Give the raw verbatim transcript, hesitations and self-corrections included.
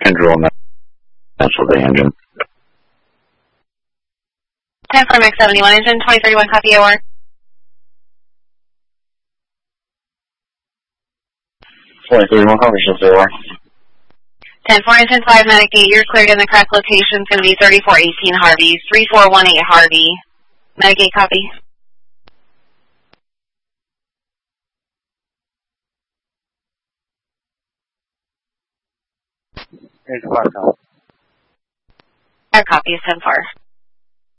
Control natural day engine. ten four M X seventy-one engine, twenty thirty-one copy O R. twenty thirty-one copy, shift O R. ten four engine five Medicaid, you're cleared in the correct location. It's going to be thirty-four eighteen Harvey, three four one eight Harvey. Medicaid copy. Here's the five copy. Our copy is ten four.